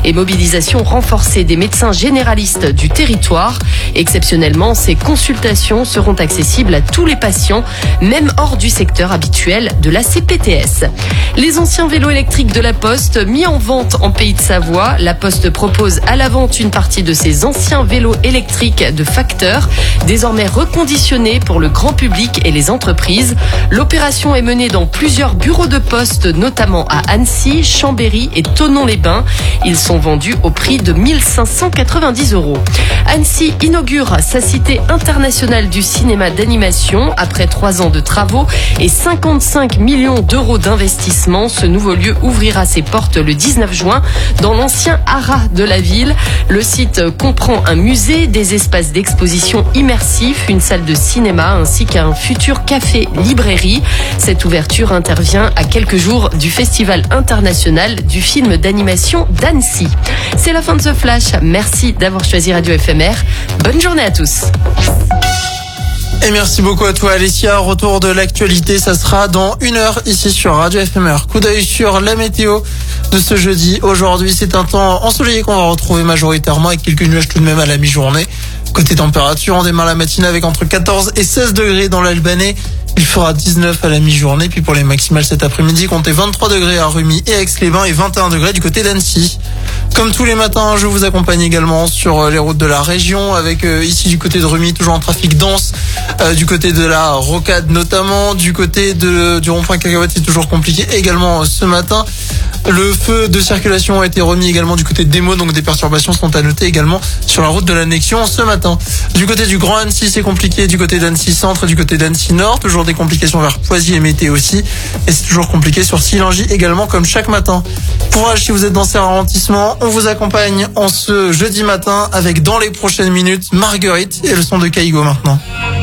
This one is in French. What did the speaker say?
et mobilisation renforcée des médecins généralistes du territoire. Exceptionnellement, ces consultations seront accessibles à tous les patients, même hors du secteur habituel de la CPTS. Les anciens vélos électriques de la Poste mis en vente en Pays de Savoie. La Poste propose à la vente une partie de ses anciens vélos électriques de facteur, désormais reconditionnés pour le grand public et les entreprises. L'opération est menée dans plusieurs bureaux de poste, notamment à Annecy, Chambéry et Thonon-les-Bains. Ils sont vendus au prix de 1 590 €. Annecy inaugure sa cité internationale du cinéma d'animation. Après 3 ans de travaux et 55 millions d'euros d'investissement, ce nouveau lieu ouvrira ses portes le 19 juin dans l'ancien haras de la ville. Le site comprend un musée, des espaces d'exposition immersifs, une salle de cinéma ainsi qu'un futur café-librairie. Cette ouverture intervient à quelques jours du Festival international du film d'animation d'Annecy. C'est la fin de ce flash. Merci d'avoir choisi Radio FMR. Bonne journée à tous. Et merci beaucoup à toi Alessia. Retour de l'actualité, ça sera dans 1 heure ici sur Radio FMR. Coup d'œil sur la météo de ce jeudi. Aujourd'hui, c'est un temps ensoleillé qu'on va retrouver majoritairement avec quelques nuages tout de même à la mi-journée. Côté température, on démarre la matinée avec entre 14 et 16 degrés dans l'Albanais. Il fera 19 à la mi-journée. Puis pour les maximales cet après-midi, comptez 23 degrés à Rumi et Aix-les-Bains et 21 degrés du côté d'Annecy. Comme tous les matins, je vous accompagne également sur les routes de la région avec ici du côté de Rumi, toujours en trafic dense, du côté de la Rocade notamment, du côté du rond-point Cacahuète, c'est toujours compliqué également ce matin. Le feu de circulation a été remis également du côté de Desmaux, donc des perturbations sont à noter également sur la route de l'annexion ce matin. Du côté du Grand Annecy, c'est compliqué, du côté d'Annecy Centre, du côté d'Annecy Nord, toujours des complications vers Poisy et Mété aussi, et c'est toujours compliqué sur Sillingy également comme chaque matin. Courage si vous êtes dans ces ralentissements, on vous accompagne en ce jeudi matin avec dans les prochaines minutes Marguerite et le son de Kaigo maintenant.